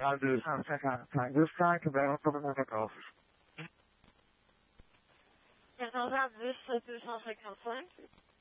I'll do this guy can battle for the golf. Quatorze 10 255.